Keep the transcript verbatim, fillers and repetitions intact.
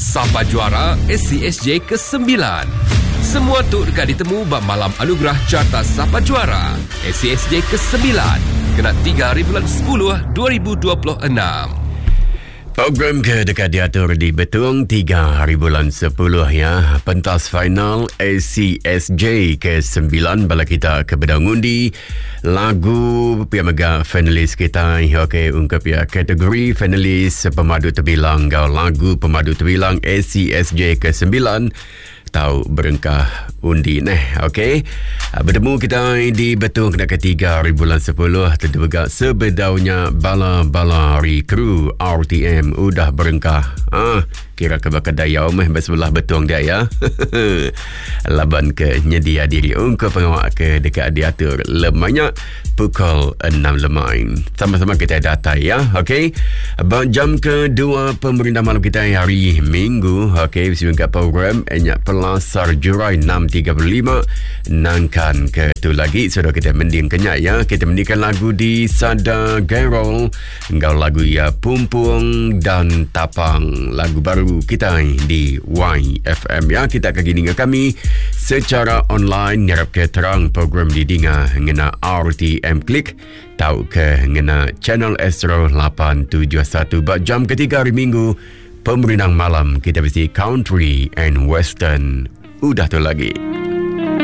Sapa Juara S C S J ke sembilan. Semua tu dekat ditemu bab malam anugerah Carta Sapa Juara S C S J ke sembilan. Kena tiga hari bulan sepuluh dua ribu dua puluh enam. Program ke dekat diatur di Betung tiga hari bulan sepuluh ya. Pentas final S C S J ke sembilan bala kita ke bedang undi. Lagu pihak mega finalis kita okey ungkap ya kategori finalis pemadu terbilang gau lagu pemadu terbilang S C S J ke sembilan. Tahu berengkah undi neh, okey. Bertemu kita di Betung kena ketiga hari bulan sepuluh. Tentu juga sebedaunya bala-bala kru R T M udah berengkah. Ah, kira ke bakal daya umeh bersebelah Betung dia ya. Laban ke nyedia diri ungkap pengawak ke dekat diatur lemanya pukul enam lemain. Sama-sama kita data ya, okey. Jam kedua pemerintah malam kita hari Minggu, okey, sehingga program enyak Pelasar Jurai enam tiga lima nangkan ke tu lagi sudah kita mending kenyak ya. Kita mendingkan lagu di Sada Gerol, engkau lagu ya Pumpung dan Tapang, lagu baru kita di Y F M ya. Kita akan gini kami secara online nyarap ke terang program di dinga ngena R T M Klik tahu ke ngena channel Astro lapan tujuh satu bak jam ketiga hari Minggu. Pemerintah malam kita mesti country and western udah tu lagi.